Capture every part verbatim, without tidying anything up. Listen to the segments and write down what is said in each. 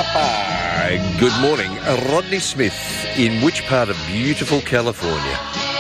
Good morning. Rodney Smith, in which part of beautiful California?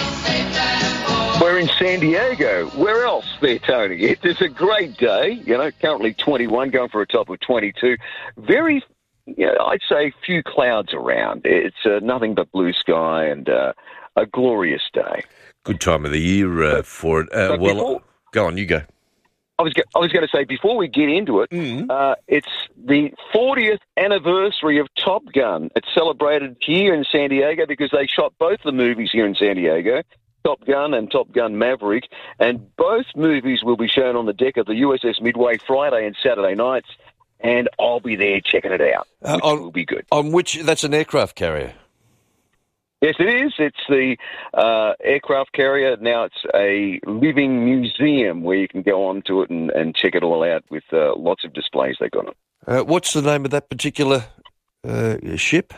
We're in San Diego. Where else there, Tony? It is a great day. You know, currently twenty-one, going for a top of twenty-two. Very, you know, I'd say few clouds around. It's uh, nothing but blue sky and uh, a glorious day. Good time of the year uh, for it. Uh, well, before, go on, you go. I was, I was going to say, before we get into it, mm. uh, it's the fortieth anniversary of Top Gun. It's celebrated here in San Diego because they shot both the movies here in San Diego, Top Gun and Top Gun Maverick, and both movies will be shown on the deck of the U S S Midway Friday and Saturday nights, and I'll be there checking it out, which uh, on, will be good. On which, that's an aircraft carrier? Yes, it is. It's the uh, aircraft carrier. Now it's a living museum where you can go on to it and, and check it all out with uh, lots of displays they've got on it. Uh, what's the name of that particular uh, ship?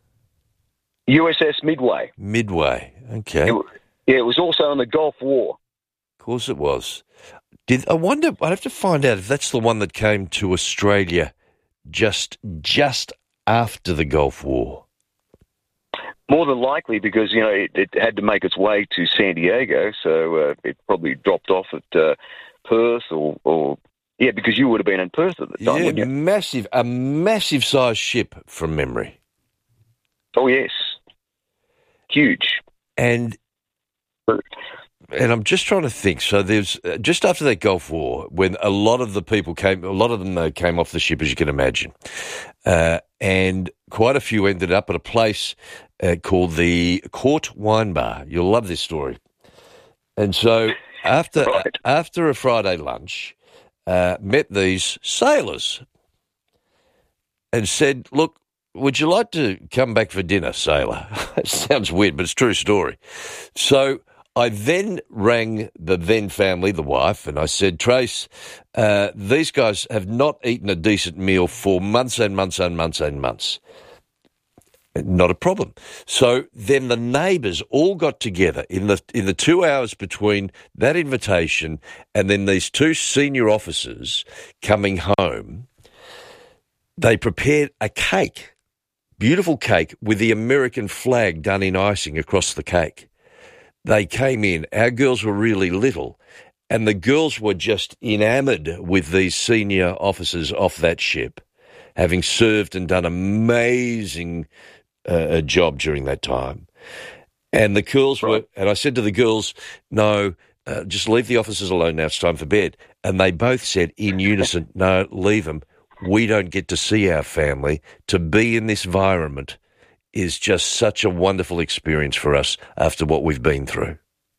U S S Midway. Midway, okay. It, yeah, it was also in the Gulf War. Of course it was. Did I wonder, I'd have to find out if that's the one that came to Australia just just after the Gulf War. More than likely, because, you know, it, it had to make its way to San Diego, so uh, it probably dropped off at uh, Perth or, or, yeah, because you would have been in Perth at the time, yeah, wouldn't you? massive, a massive sized ship from memory. Oh, yes. Huge. And and I'm just trying to think. So there's, uh, just after that Gulf War, when a lot of the people came, a lot of them uh, came off the ship, as you can imagine, uh, and quite a few ended up at a place uh, called the Court Wine Bar. You'll love this story. And so after right. after a Friday lunch, uh, met these sailors and said, look, would you like to come back for dinner, sailor? It sounds weird, but it's a true story. So I then rang the then family, the wife, and I said, Trace, uh, these guys have not eaten a decent meal for months and months and months and months. Not a problem. So then the neighbours all got together in the in the two hours between that invitation and then these two senior officers coming home. They prepared a cake, beautiful cake with the American flag done in icing across the cake. They came in, our girls were really little, and the girls were just enamoured with these senior officers off that ship, having served and done amazing uh, job during that time. And the girls were, and I said to the girls, no, uh, just leave the officers alone now, it's time for bed. And they both said in unison, no, leave them. We don't get to see our family. To be in this environment is just such a wonderful experience for us after what we've been through.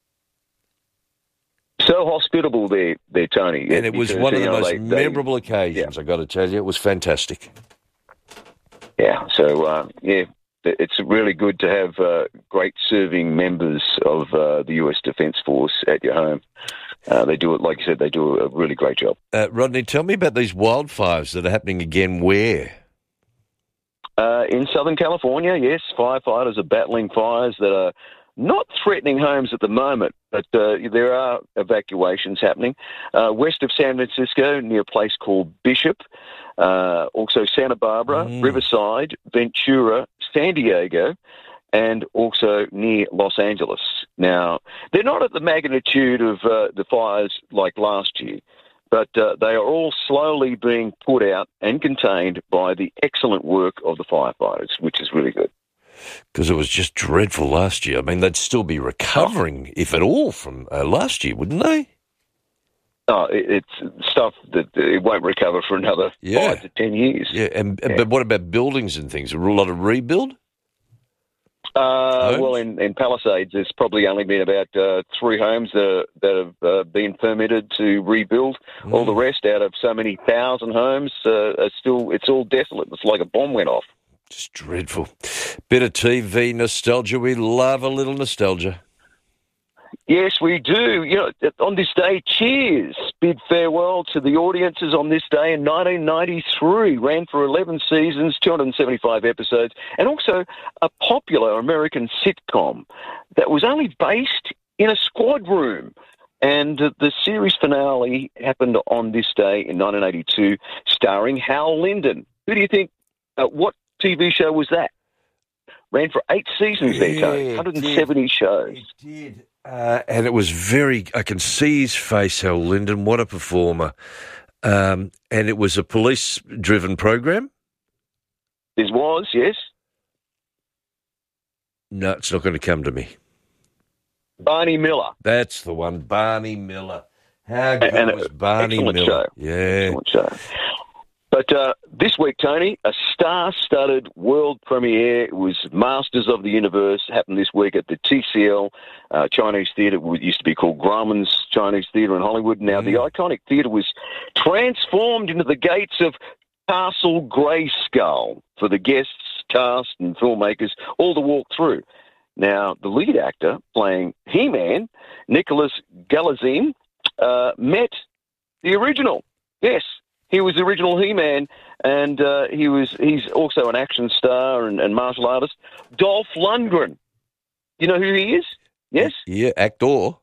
So hospitable there, there Tony. And it was because, one of the know, most they, memorable they, occasions, yeah. I've got to tell you. It was fantastic. Yeah, so, uh, yeah, it's really good to have uh, great serving members of uh, the U S Defence Force at your home. Uh, they do it, like you said, they do a really great job. Uh, Rodney, tell me about these wildfires that are happening again where? Uh, in Southern California, yes, firefighters are battling fires that are not threatening homes at the moment, but uh, there are evacuations happening. Uh, west of San Francisco, near a place called Bishop, uh, also Santa Barbara, mm. Riverside, Ventura, San Diego, and also near Los Angeles. Now, they're not at the magnitude of uh, the fires like last year, but uh, they are all slowly being put out and contained by the excellent work of the firefighters, which is really good. Because it was just dreadful last year. I mean, they'd still be recovering, if at all, from uh, last year, wouldn't they? Oh, it, it's stuff that it won't recover for another yeah. five to ten years. Yeah, and, yeah. But what about buildings and things? A lot of rebuild? Uh, well, in, in Palisades, there's probably only been about uh, three homes that, that have uh, been permitted to rebuild. Mm. All the rest, out of so many thousand homes, uh, are still it's all desolate. It's like a bomb went off. It's dreadful. Bit of T V nostalgia. We love a little nostalgia. Yes, we do. You know, on this day, Cheers bid farewell to the audiences on this day in nineteen ninety-three. Ran for eleven seasons, two hundred seventy-five episodes, and also a popular American sitcom that was only based in a squad room. And the series finale happened on this day in nineteen eighty-two, starring Hal Linden. Who do you think Uh, what T V show was that? Ran for eight seasons there, Tony. Yeah, one hundred seventy it shows. It did. Uh, and it was very, I can see his face, Hal Linden. What a performer. Um, and it was a police-driven program? This was, yes. No, it's not going to come to me. Barney Miller. That's the one, Barney Miller. How good and was Barney excellent Miller? Show. Yeah. Excellent show. But uh, this week, Tony, a star-studded world premiere. It was Masters of the Universe, happened this week at the T C L uh, Chinese Theatre. It used to be called Grauman's Chinese Theatre in Hollywood. Now, mm. the iconic theatre was transformed into the gates of Castle Grayskull for the guests, cast, and filmmakers all to walk through. Now, the lead actor playing He-Man, Nicholas Galazine, uh, met the original. Yes. He was the original He-Man, and uh, he was he's also an action star and, and martial artist. Dolph Lundgren. You know who he is? Yes? Yeah, actor.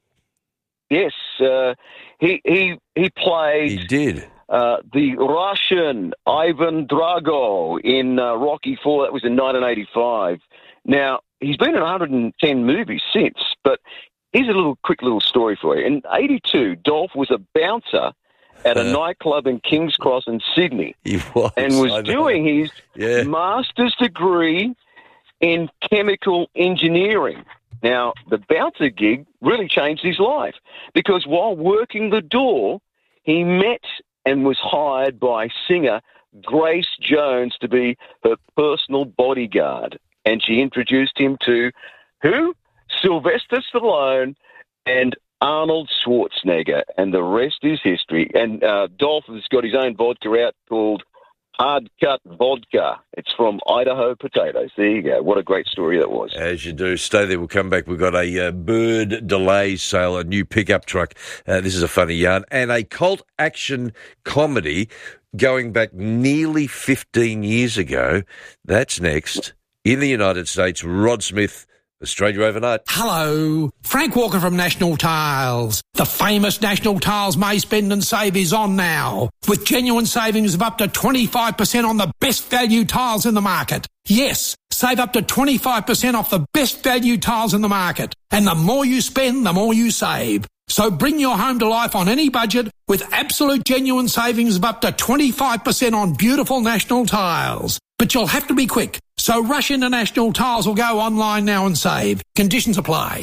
Yes. Uh, he he he played... He did. Uh, the Russian Ivan Drago in uh, Rocky four. That was in nineteen eighty-five. Now, he's been in one hundred ten movies since, but here's a little quick little story for you. In eighty-two, Dolph was a bouncer at a uh, nightclub in King's Cross in Sydney. He was. And was doing his yeah. master's degree in chemical engineering. Now, the bouncer gig really changed his life because while working the door, he met and was hired by singer Grace Jones to be her personal bodyguard. And she introduced him to who? Sylvester Stallone and Arnold Schwarzenegger, and the rest is history. And uh, Dolph has got his own vodka out called Hard Cut Vodka. It's from Idaho potatoes. There you go. What a great story that was. As you do. Stay there. We'll come back. We've got a uh, bird delay sale, a new pickup truck. Uh, this is a funny yarn. And a cult action comedy going back nearly fifteen years ago. That's next. In the United States, Rod Smith, Australia Overnight. Hello, Frank Walker from National Tiles. The famous National Tiles May Spend and Save is on now, with genuine savings of up to twenty-five percent on the best value tiles in the market. Yes, save up to twenty-five percent off the best value tiles in the market. And the more you spend, the more you save. So bring your home to life on any budget with absolute genuine savings of up to twenty-five percent on beautiful National Tiles. But you'll have to be quick. So rush into National Tiles or go online now and save. Conditions apply.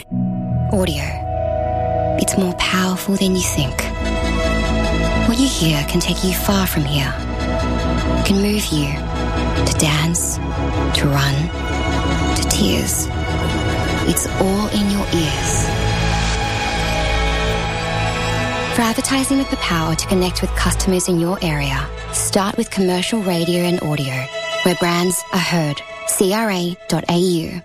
Audio. It's more powerful than you think. What you hear can take you far from here. It can move you to dance, to run, to tears. It's all in your ears. For advertising with the power to connect with customers in your area, start with commercial radio and audio, where brands are heard. C R A dot A U.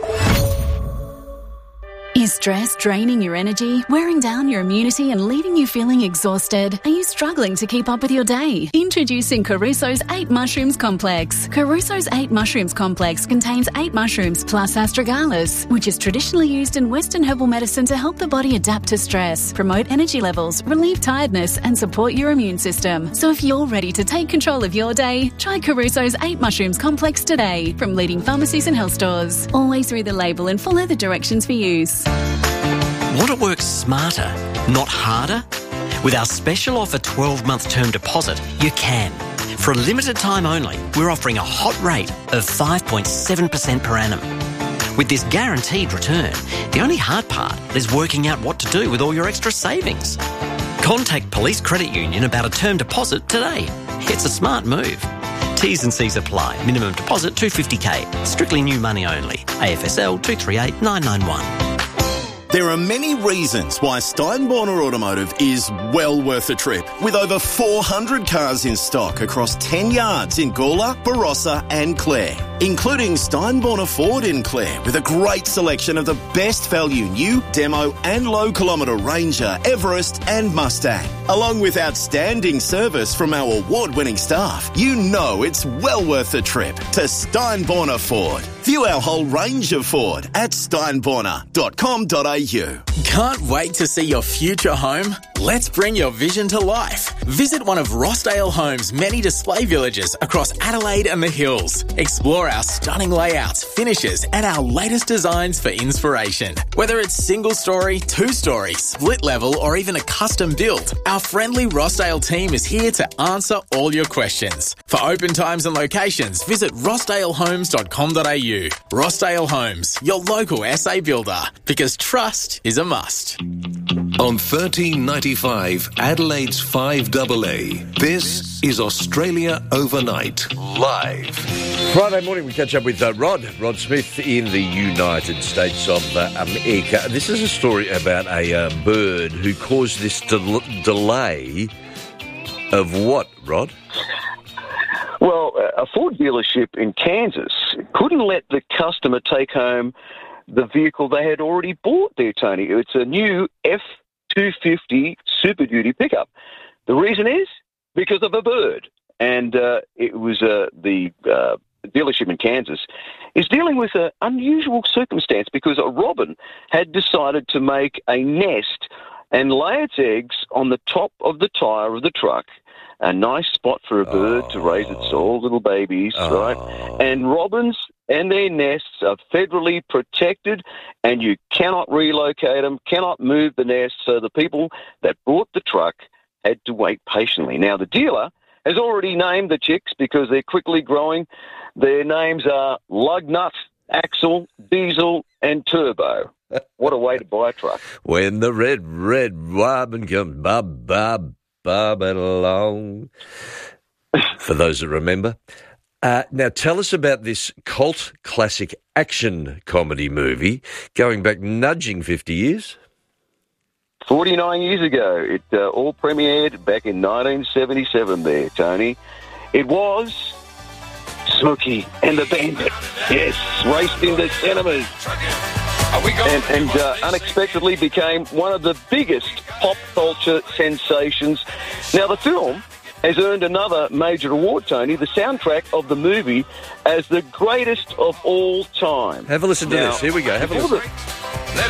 Is stress draining your energy, wearing down your immunity and leaving you feeling exhausted? Are you struggling to keep up with your day? Introducing Caruso's eight Mushrooms Complex. Caruso's eight Mushrooms Complex contains eight mushrooms plus astragalus, which is traditionally used in Western herbal medicine to help the body adapt to stress, promote energy levels, relieve tiredness and support your immune system. So if you're ready to take control of your day, try Caruso's eight Mushrooms Complex today from leading pharmacies and health stores. Always read the label and follow the directions for use. Want to work smarter, not harder? With our special offer twelve-month term deposit, you can. For a limited time only, we're offering a hot rate of five point seven percent per annum. With this guaranteed return, the only hard part is working out what to do with all your extra savings. Contact Police Credit Union about a term deposit today. It's a smart move. T's and C's apply. Minimum deposit two hundred fifty thousand. Strictly new money only. A F S L two three eight nine nine one. There are many reasons why Steinborner Automotive is well worth a trip. With over four hundred cars in stock across ten yards in Gawler, Barossa and Clare, including Steinborner Ford in Clare with a great selection of the best value new, demo and low kilometre Ranger, Everest and Mustang. Along with outstanding service from our award-winning staff, you know it's well worth a trip to Steinborner Ford. View our whole range of Ford at steinborner dot com dot a u. Can't wait to see your future home? Let's bring your vision to life. Visit one of Rossdale Homes' many display villages across Adelaide and the Hills. Explore our stunning layouts, finishes, and our latest designs for inspiration. Whether it's single story, two story, split level, or even a custom build, our friendly Rossdale team is here to answer all your questions. For open times and locations, visit rossdale homes dot com dot a u. Rossdale Homes, your local S A builder, because trust is a must. On thirteen ninety-five, Adelaide's five A A, this is Australia Overnight, live. Friday morning we catch up with uh, Rod, Rod Smith in the United States of uh, America. This is a story about a uh, bird who caused this del- delay of what, Rod? Well, a Ford dealership in Kansas couldn't let the customer take home the vehicle they had already bought there, Tony. It's a new F two fifty Super Duty pickup. The reason is because of a bird. And uh, it was uh, the uh, dealership in Kansas is dealing with an unusual circumstance because a robin had decided to make a nest and lay its eggs on the top of the tyre of the truck. A nice spot for a bird oh. to raise its all little babies, oh. right? And robins and their nests are federally protected, and you cannot relocate them, cannot move the nest. So the people that bought the truck had to wait patiently. Now, the dealer has already named the chicks because they're quickly growing. Their names are Lugnut, Axel, Diesel, and Turbo. What a way to buy a truck. When the red, red robin comes, bob, bob, bobbing along, for those that remember. Uh, now, tell us about this cult classic action comedy movie going back nudging fifty years. forty-nine years ago. It uh, all premiered back in nineteen seventy-seven there, Tony. It was Smokey and the Bandit. Yes, raced into cinemas. And, and uh, unexpectedly became one of the biggest pop culture sensations. Now, the film has earned another major award, Tony, the soundtrack of the movie, as the greatest of all time. Have a listen to now, this. Here we go. Have a listen. The,